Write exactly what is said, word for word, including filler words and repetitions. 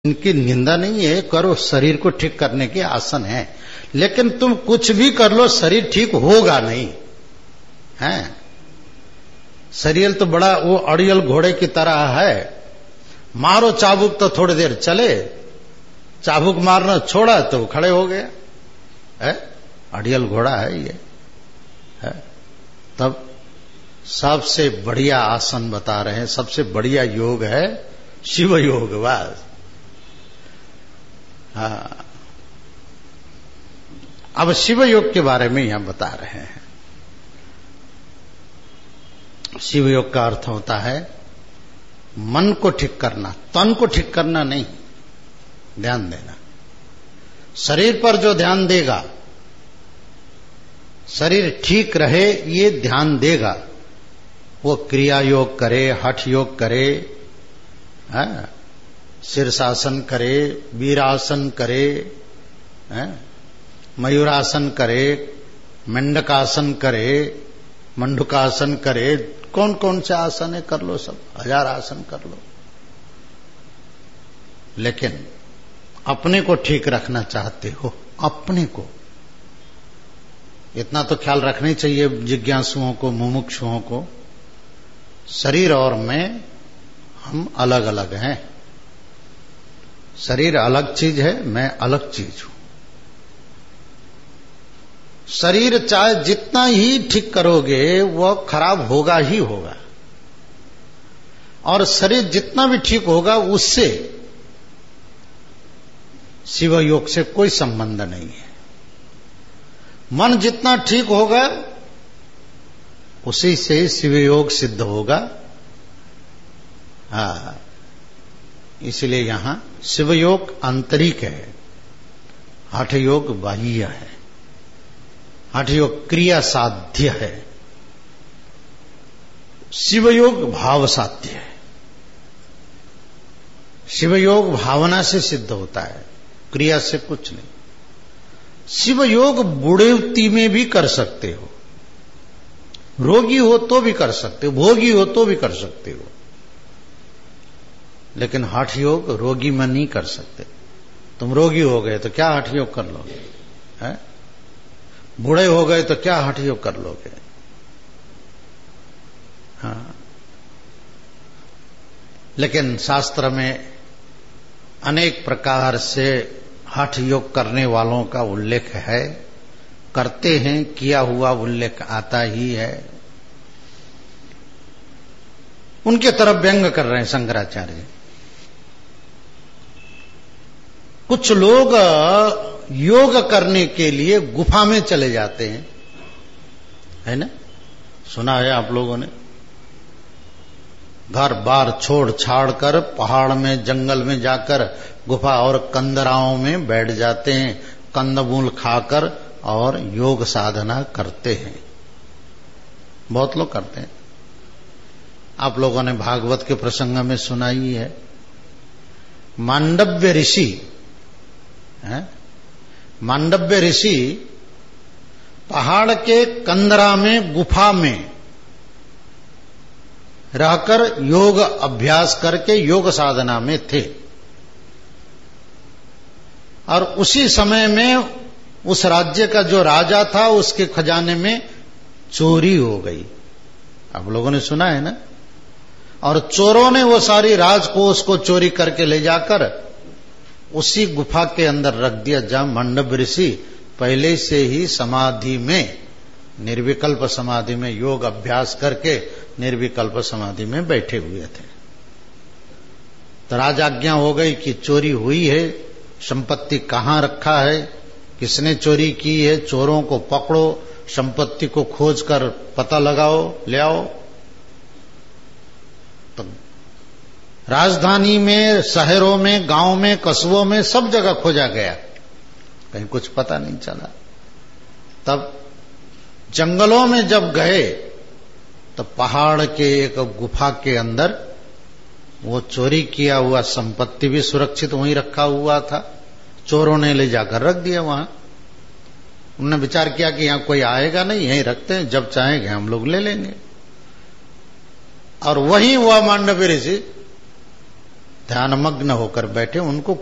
इनकी निंदा नहीं है, करो, शरीर को ठीक करने के आसन है, लेकिन तुम कुछ भी कर लो शरीर ठीक होगा नहीं है। शरीर तो बड़ा वो अड़ियल घोड़े की तरह है, मारो चाबुक तो थोड़ी देर चले, चाबुक मारना छोड़ा तो खड़े हो गए है, अड़ियल घोड़ा है ये है। तब सबसे बढ़िया आसन बता रहे हैं, सबसे बढ़िया योग है शिव योग। बस हाँ, अब शिव योग के बारे में यहां बता रहे हैं। शिव योग का अर्थ होता है मन को ठीक करना, तन को ठीक करना नहीं, ध्यान देना। शरीर पर जो ध्यान देगा, शरीर ठीक रहे ये ध्यान देगा, वो क्रिया योग करे, हठ योग करे, है? शीर्षासन करे, वीरासन करे, है? मयूरासन करे, मेंढकासन करे, मंडुकासन करे, कौन कौन से आसन है कर लो, सब हजार आसन कर लो। लेकिन अपने को ठीक रखना चाहते हो, अपने को इतना तो ख्याल रखना ही चाहिए जिज्ञासुओं को, मुमुक्षुओं को, शरीर और मैं हम अलग अलग हैं। शरीर अलग चीज है, मैं अलग चीज हूं। शरीर चाहे जितना ही ठीक करोगे वह खराब होगा ही होगा, और शरीर जितना भी ठीक होगा उससे शिव योग से कोई संबंध नहीं है। मन जितना ठीक होगा उसी से शिव योग सिद्ध होगा। हाँ, इसलिए यहां शिव योग आंतरिक है, हठ योग बाह्य है। हठ योग क्रिया साध्य है, शिव योग भाव साध्य है। शिव योग भावना से सिद्ध होता है, क्रिया से कुछ नहीं। शिव योग बुढ़ेवती में भी कर सकते हो, रोगी हो तो भी कर सकते हो, भोगी हो तो भी कर सकते हो, लेकिन हठ योग रोगी में नहीं कर सकते। तुम रोगी हो गए तो क्या हठ योग कर लोगे, है? बूढ़े हो गए तो क्या हठ योग कर लोगे? हाँ, लेकिन शास्त्र में अनेक प्रकार से हठ योग करने वालों का उल्लेख है, करते हैं, किया हुआ उल्लेख आता ही है। उनके तरफ व्यंग कर रहे हैं शंकराचार्य। कुछ लोग योग करने के लिए गुफा में चले जाते हैं, है ना? सुना है आप लोगों ने? घर बार छोड़ छाड़ कर पहाड़ में, जंगल में जाकर गुफा और कंदराओं में बैठ जाते हैं, कंदमूल खाकर और योग साधना करते हैं। बहुत लोग करते हैं। आप लोगों ने भागवत के प्रसंग में सुना ही है, मांडव्य ऋषि है? मांडव्य ऋषि पहाड़ के कंदरा में, गुफा में रहकर योग अभ्यास करके योग साधना में थे, और उसी समय में उस राज्य का जो राजा था उसके खजाने में चोरी हो गई। आप लोगों ने सुना है ना? और चोरों ने वो सारी राजकोष को चोरी करके ले जाकर उसी गुफा के अंदर रख दिया, जहां मंडव ऋषि पहले से ही समाधि में, निर्विकल्प समाधि में योग अभ्यास करके निर्विकल्प समाधि में बैठे हुए थे। तो राजाज्ञा हो गई कि चोरी हुई है, संपत्ति कहां रखा है, किसने चोरी की है, चोरों को पकड़ो, संपत्ति को खोज कर पता लगाओ, ले आओ। तो राजधानी में, शहरों में, गांव में, कस्बों में सब जगह खोजा गया, कहीं कुछ पता नहीं चला। तब जंगलों में जब गए तो पहाड़ के एक गुफा के अंदर वो चोरी किया हुआ संपत्ति भी सुरक्षित वहीं रखा हुआ था। चोरों ने ले जाकर रख दिया वहां। उन्होंने विचार किया कि यहां कोई आएगा नहीं, यहीं रखते हैं, जब चाहेंगे हम लोग ले लेंगे। और वहीं हुआ मांडव्य ऋषि ध्यानमग्न होकर बैठे, उनको